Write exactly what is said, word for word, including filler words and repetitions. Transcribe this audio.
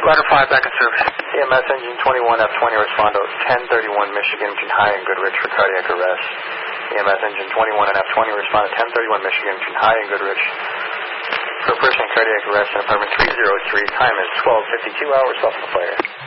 Ladder five, back in service. E M S engine twenty-one F twenty, respond to ten thirty-one Michigan between High and Goodrich for cardiac arrest. E M S engine twenty-one and F twenty, respond to ten thirty-one Michigan between High and Goodrich for a person in cardiac arrest in apartment three oh three. Time is twelve fifty-two hours, Buffalo Fire.